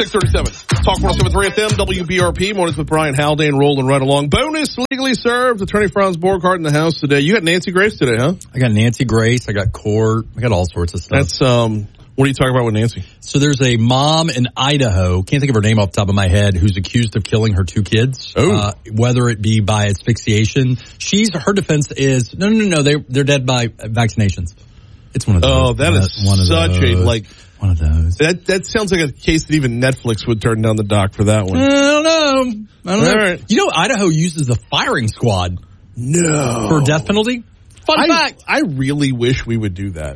637. Talk 107.3 FM, WBRP. Mornings with Brian Haldane, rolling right along. Bonus legally served. Attorney Franz Borghardt in the house today. You got Nancy Grace today, huh? I got Nancy Grace. I got Court. I got all sorts of stuff. That's, what are you talking about with Nancy? So there's a mom in Idaho, can't think of her name off the top of my head, who's accused of killing her 2 kids. Whether it be by asphyxiation. Her defense is, no, they're dead by vaccinations. It's one of those. Oh, that is one of such those. one of those. That sounds like a case that even Netflix would turn down the dock for that one. I don't know. All right. You know, Idaho uses the firing squad. No. For death penalty? Fun fact. I really wish we would do that.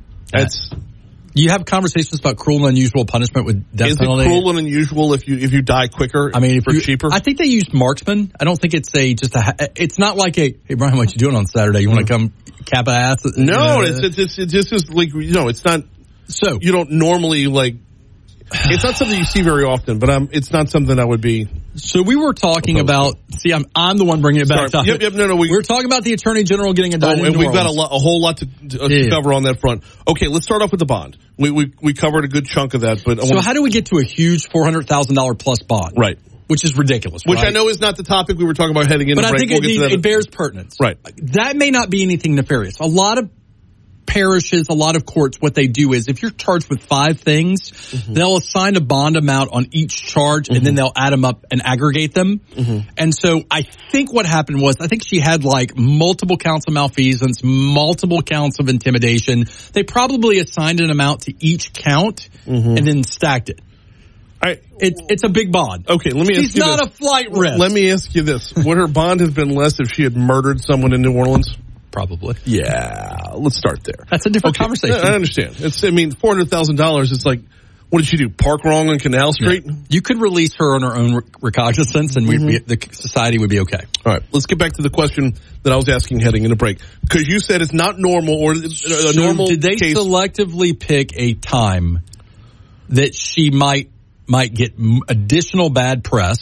You have conversations about cruel and unusual punishment with death penalty. Is it cruel and unusual if you die quicker? I mean, cheaper. I think they use marksman. I don't think it's it's not like hey Brian, what you doing on Saturday? You want to come cap ass? No, it's just like it's not. So you don't normally it's not something you see very often, but it's not something I would be. So we were talking about. See, I'm the one bringing it back. Yep. No. We were talking about the Attorney General getting indicted. And we've got a whole lot to cover on that front. Okay, let's start off with the bond. We covered a good chunk of that, but how do we get to a huge $400,000 plus bond? Right. Which is ridiculous. Which right? I know is not the topic we were talking about heading into. But I think it bears pertinence. Right. That may not be anything nefarious. A lot of parishes, a lot of courts, what they do is if you're charged with 5 things, they'll assign a bond amount on each charge and then they'll add them up and aggregate them. And so I think what happened was, I think she had multiple counts of malfeasance, multiple counts of intimidation. They probably assigned an amount to each count and then stacked it. It's a big bond. Okay, let me ask you this. She's not a flight risk. Let me ask you this. Would her bond have been less if she had murdered someone in New Orleans? Probably. Yeah, let's start there. That's a different conversation. I understand. $400,000. It's like, what did she do? Park wrong on Canal Street? Yeah. You could release her on her own recognizance, and the society would be okay. All right, let's get back to the question that I was asking heading into break, because you said it's not normal or a normal. Did they case. Selectively pick a time that she might get additional bad press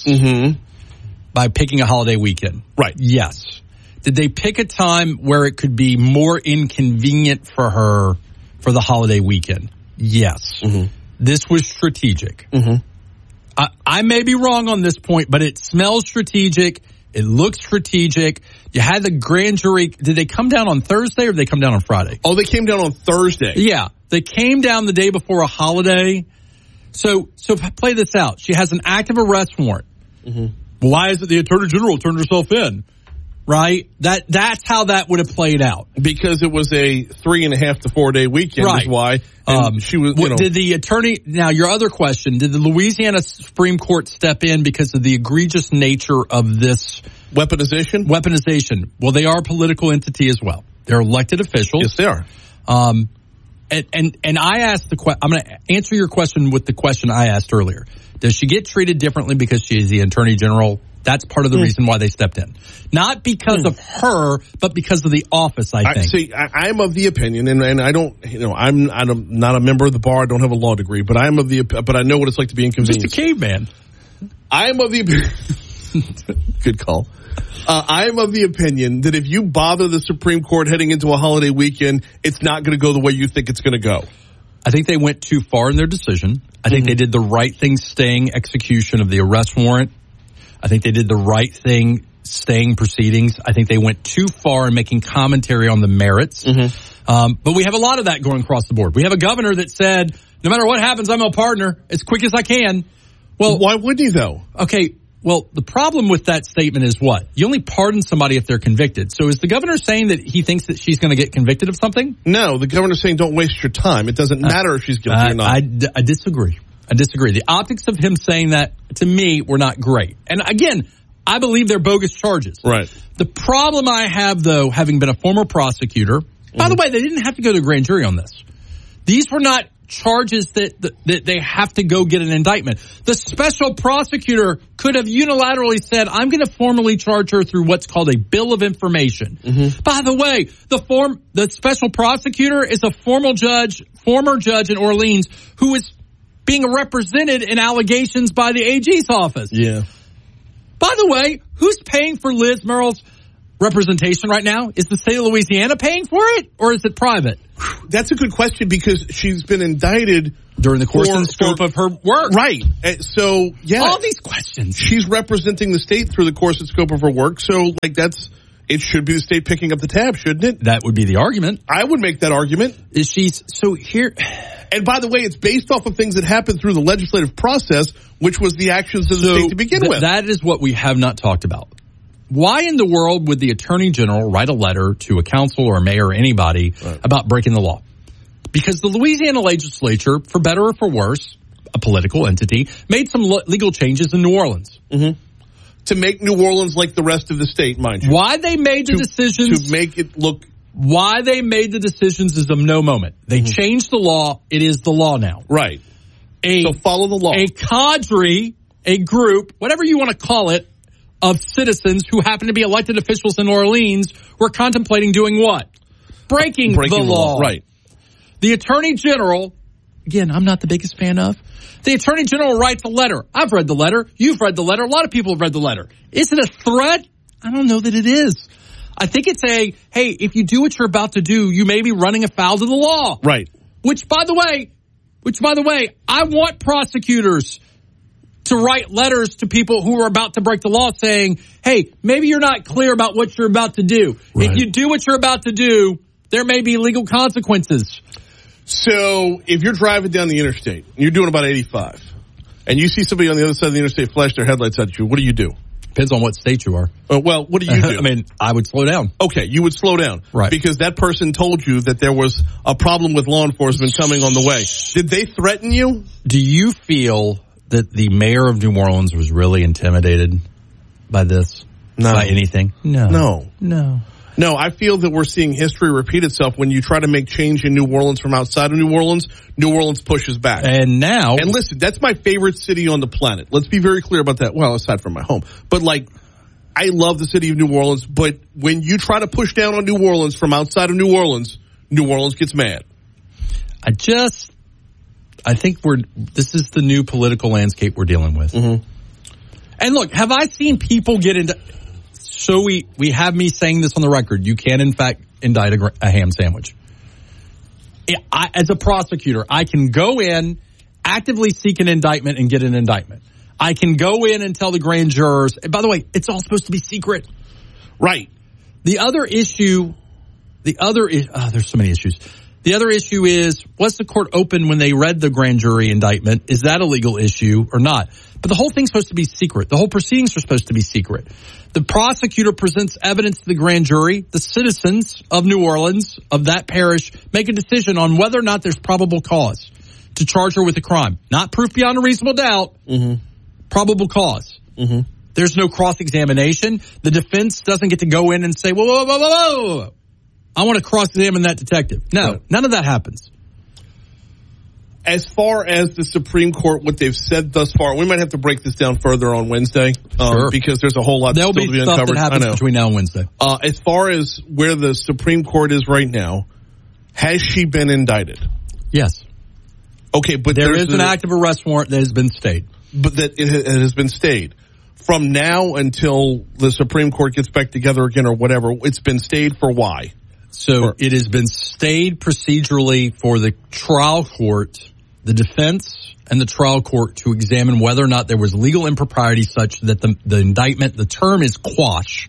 by picking a holiday weekend? Right. Yes. Did they pick a time where it could be more inconvenient for her for the holiday weekend? Yes. This was strategic. I may be wrong on this point, but it smells strategic. It looks strategic. You had the grand jury. Did they come down on Thursday or did they come down on Friday? Oh, they came down on Thursday. Yeah. They came down the day before a holiday. So play this out. She has an active arrest warrant. Why is it the Attorney General turned herself in? Right? That's how that would have played out. Because it was a 3.5 to 4 day weekend, right. Is why. And she was, Did the attorney, now your other question, did the Louisiana Supreme Court step in because of the egregious nature of this weaponization? Well, they are a political entity as well. They're elected officials. Yes, they are. And I asked I'm going to answer your question with the question I asked earlier. Does she get treated differently because she is the Attorney General? That's part of the reason why they stepped in. Not because of her, but because of the office, I think. I'm of the opinion, and I don't, I'm not a member of the bar. I don't have a law degree, but but I know what it's like to be inconvenienced. Just a caveman. I'm of the opinion. Good call. I'm of the opinion that if you bother the Supreme Court heading into a holiday weekend, it's not going to go the way you think it's going to go. I think they went too far in their decision. I think they did the right thing staying execution of the arrest warrant. I think they did the right thing staying proceedings. I think they went too far in making commentary on the merits. But we have a lot of that going across the board. We have a governor that said, no matter what happens, I'm a partner as quick as I can. Well, why wouldn't he, though? Okay. Well, the problem with that statement is what? You only pardon somebody if they're convicted. So is the governor saying that he thinks that she's going to get convicted of something? No, the governor's saying don't waste your time. It doesn't matter if she's guilty or not. I disagree. The optics of him saying that, to me, were not great. And again, I believe they're bogus charges. Right. The problem I have, though, having been a former prosecutor, by the way, they didn't have to go to a grand jury on this. These were not charges that they have to go get an indictment. The special prosecutor could have unilaterally said, I'm going to formally charge her through what's called a bill of information. By the way, the special prosecutor is a former judge in Orleans who is being represented in allegations by the AG's office. Yeah. By the way, who's paying for Liz Murrell's representation right now? Is the state of Louisiana paying for it, or is it private? That's a good question because she's been indicted during the course and scope of her work. Right. So, yeah. All these questions. She's representing the state through the course and scope of her work. So, it should be the state picking up the tab, shouldn't it? That would be the argument. I would make that argument. And by the way, it's based off of things that happened through the legislative process, which was the actions of the state to begin with. That is what we have not talked about. Why in the world would the attorney general write a letter to a council or a mayor or anybody about breaking the law? Because the Louisiana legislature, for better or for worse, a political entity, made some legal changes in New Orleans. Mm-hmm. To make New Orleans like the rest of the state, mind you. Why they made the decisions. To make it look. Why they made the decisions is of no moment. They changed the law. It is the law now. Right. So follow the law. A cadre, a group, whatever you want to call it, of citizens who happen to be elected officials in New Orleans were contemplating doing what? Breaking the law. Right. The attorney general, again, I'm not the biggest fan of. The attorney general writes a letter. I've read the letter. You've read the letter. A lot of people have read the letter. Is it a threat? I don't know that it is. I think it's hey, if you do what you're about to do, you may be running afoul to the law. Right. Which, by the way, I want prosecutors to write letters to people who are about to break the law saying, hey, maybe you're not clear about what you're about to do. Right. If you do what you're about to do, there may be legal consequences. So if you're driving down the interstate, and you're doing about 85, and you see somebody on the other side of the interstate flash their headlights at you, what do you do? Depends on what state you are. Well, what do you do? I mean, I would slow down. Okay, you would slow down. Right. Because that person told you that there was a problem with law enforcement coming on the way. Did they threaten you? Do you feel that the mayor of New Orleans was really intimidated by this? No. By anything? No. No, I feel that we're seeing history repeat itself. When you try to make change in New Orleans from outside of New Orleans pushes back. And listen, that's my favorite city on the planet. Let's be very clear about that. Well, aside from my home. But I love the city of New Orleans. But when you try to push down on New Orleans from outside of New Orleans gets mad. I think this is the new political landscape we're dealing with. Mm-hmm. And look, have I seen people get into... So we have me saying this on the record. You can, in fact, indict a ham sandwich. As a prosecutor, I can go in, actively seek an indictment, and get an indictment. I can go in and tell the grand jurors, and by the way, it's all supposed to be secret. Right. There's so many issues. The other issue is, was the court open when they read the grand jury indictment? Is that a legal issue or not? But the whole thing's supposed to be secret. The whole proceedings are supposed to be secret. The prosecutor presents evidence to the grand jury. The citizens of New Orleans, of that parish, make a decision on whether or not there's probable cause to charge her with a crime. Not proof beyond a reasonable doubt. Mm-hmm. Probable cause. Mm-hmm. There's no cross-examination. The defense doesn't get to go in and say, whoa. I want to cross-examine that detective. No, None of that happens. As far as the Supreme Court, what they've said thus far, we might have to break this down further on Wednesday because there's a whole lot still to be uncovered. There'll be stuff that happens between now and Wednesday. As far as where the Supreme Court is right now, has she been indicted? Yes. Okay, but there is an active arrest warrant that has been stayed. But that it has been stayed. From now until the Supreme Court gets back together again or whatever, it's been stayed for why? So it has been stayed procedurally for the trial court, the defense, and the trial court to examine whether or not there was legal impropriety such that the indictment, the term is quash,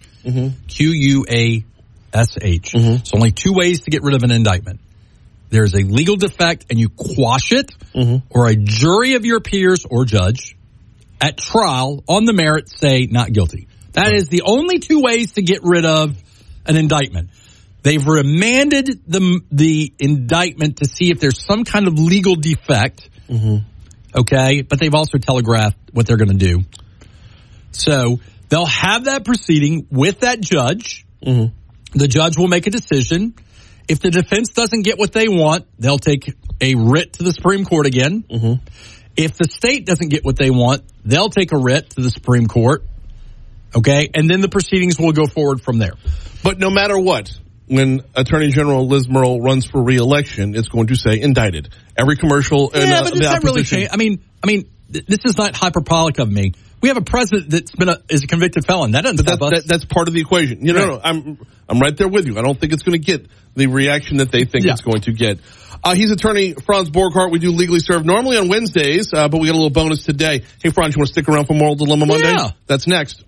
Q-U-A-S-H. Mm-hmm. So only two ways to get rid of an indictment. There's a legal defect and you quash it, or a jury of your peers or judge at trial on the merits say not guilty. That is the only two ways to get rid of an indictment. They've remanded the indictment to see if there's some kind of legal defect, okay? But they've also telegraphed what they're going to do. So they'll have that proceeding with that judge. The judge will make a decision. If the defense doesn't get what they want, they'll take a writ to the Supreme Court again. If the state doesn't get what they want, they'll take a writ to the Supreme Court, okay? And then the proceedings will go forward from there. But no matter what, when Attorney General Liz Murrill runs for re-election, it's going to say indicted. Every commercial. Yeah, but does that really change? I mean, this is not hyperbolic of me. We have a president is a convicted felon. That doesn't help us. That's part of the equation. No, I'm right there with you. I don't think it's going to get the reaction that they think it's going to get. He's attorney Franz Borghardt. We do Legally Served normally on Wednesdays, but we got a little bonus today. Hey, Franz, you want to stick around for Moral Dilemma Monday? Yeah. That's next.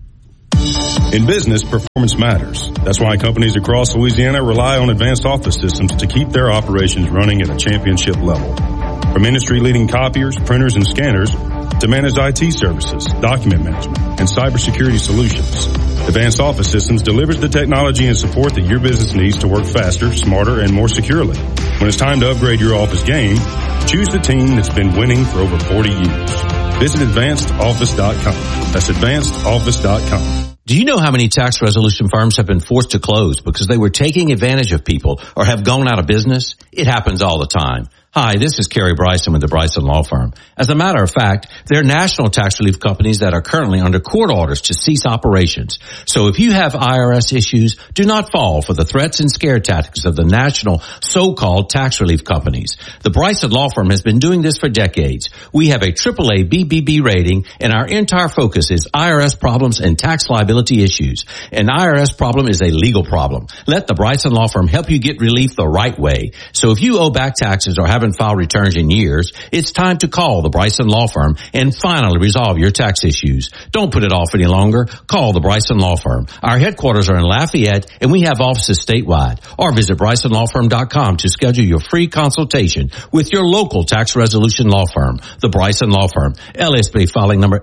In business, performance matters. That's why companies across Louisiana rely on Advanced Office Systems to keep their operations running at a championship level. From industry-leading copiers, printers, and scanners to managed IT services, document management, and cybersecurity solutions, Advanced Office Systems delivers the technology and support that your business needs to work faster, smarter, and more securely. When it's time to upgrade your office game, choose the team that's been winning for over 40 years. Visit AdvancedOffice.com. That's AdvancedOffice.com. Do you know how many tax resolution firms have been forced to close because they were taking advantage of people or have gone out of business? It happens all the time. Hi, this is Kerry Bryson with the Bryson Law Firm. As a matter of fact, there are national tax relief companies that are currently under court orders to cease operations. So if you have IRS issues, do not fall for the threats and scare tactics of the national so-called tax relief companies. The Bryson Law Firm has been doing this for decades. We have a AAA BBB rating, and our entire focus is IRS problems and tax liability issues. An IRS problem is a legal problem. Let the Bryson Law Firm help you get relief the right way. So if you owe back taxes or haven't filed returns in years, it's time to call the Bryson Law Firm and finally resolve your tax issues. Don't put it off any longer. Call the Bryson Law Firm. Our headquarters are in Lafayette, and we have offices statewide. Or visit BrysonLawFirm.com to schedule your free consultation with your local tax resolution law firm. The Bryson Law Firm, LSB filing number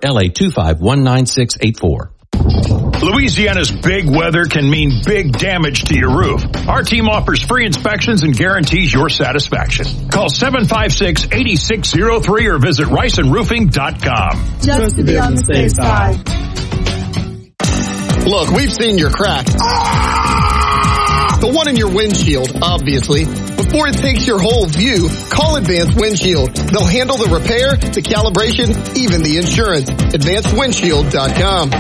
LA2519684. Louisiana's big weather can mean big damage to your roof. Our team offers free inspections and guarantees your satisfaction. Call 756-8603 or visit RiceandRoofing.com. Just to be on the safe side. Look, we've seen your crack. The one in your windshield, obviously. Before it takes your whole view, call Advanced Windshield. They'll handle the repair, the calibration, even the insurance. AdvancedWindshield.com.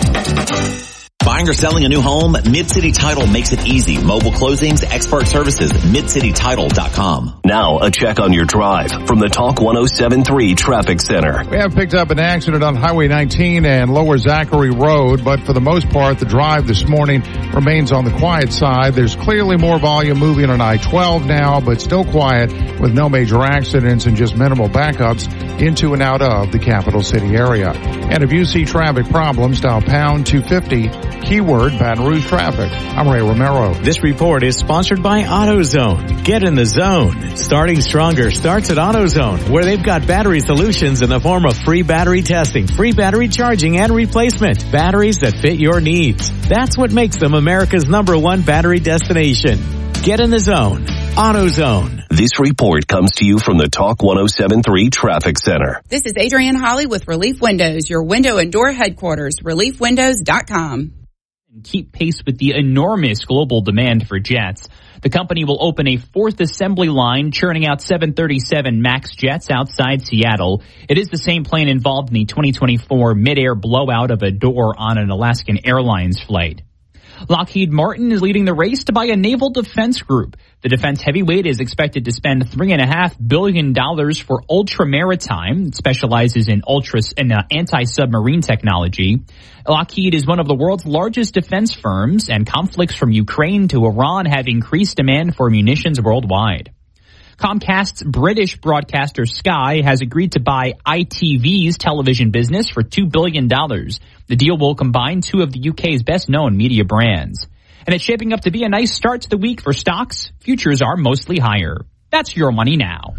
Buying or selling a new home? Mid-City Title makes it easy. Mobile closings, expert services, MidCityTitle.com. Now, a check on your drive from the Talk 107.3 Traffic Center. We have picked up an accident on Highway 19 and Lower Zachary Road, but for the most part, the drive this morning remains on the quiet side. There's clearly more volume moving on I-12 now, but still quiet with no major accidents and just minimal backups into and out of the capital city area. And if you see traffic problems, dial pound 250, keyword Baton Rouge traffic. I'm Ray Romero. This report is sponsored by AutoZone. Get in the zone. Starting stronger starts at AutoZone, where they've got battery solutions in the form of free battery testing, free battery charging, and replacement. Batteries that fit your needs. That's what makes them America's #1 battery destination. Get in the zone. AutoZone. This report comes to you from the Talk 107.3 Traffic Center. This is Adrienne Holly with Relief Windows, your window and door headquarters, ReliefWindows.com. Keep pace with the enormous global demand for jets. The company will open a fourth assembly line, churning out 737 MAX jets outside Seattle. It is the same plane involved in the 2024 mid-air blowout of a door on an Alaskan Airlines flight. Lockheed Martin is leading the race to buy a naval defense group. The defense heavyweight is expected to spend $3.5 billion for Ultra Maritime. It specializes in anti-submarine technology. Lockheed is one of the world's largest defense firms, and conflicts from Ukraine to Iran have increased demand for munitions worldwide. Comcast's British broadcaster Sky has agreed to buy ITV's television business for $2 billion. The deal will combine two of the UK's best-known media brands. And it's shaping up to be a nice start to the week for stocks. Futures are mostly higher. That's your money now.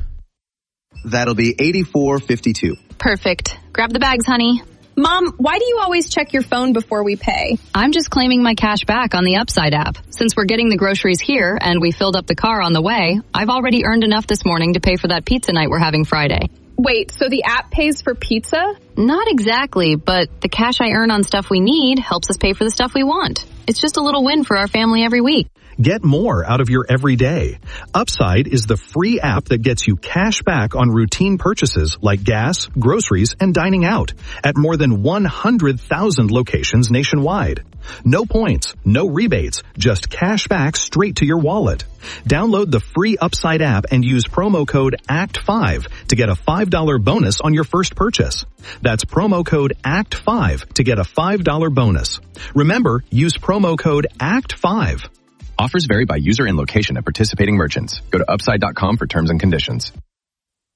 That'll be $84.52. Perfect. Grab the bags, honey. Mom, why do you always check your phone before we pay? I'm just claiming my cash back on the Upside app. Since we're getting the groceries here and we filled up the car on the way, I've already earned enough this morning to pay for that pizza night we're having Friday. Wait, so the app pays for pizza? Not exactly, but the cash I earn on stuff we need helps us pay for the stuff we want. It's just a little win for our family every week. Get more out of your everyday. Upside is the free app that gets you cash back on routine purchases like gas, groceries, and dining out at more than 100,000 locations nationwide. No points, no rebates, just cash back straight to your wallet. Download the free Upside app and use promo code ACT5 to get a $5 bonus on your first purchase. That's promo code ACT5 to get a $5 bonus. Remember, use promo code ACT5. Offers vary by user and location at participating merchants. Go to upside.com for terms and conditions.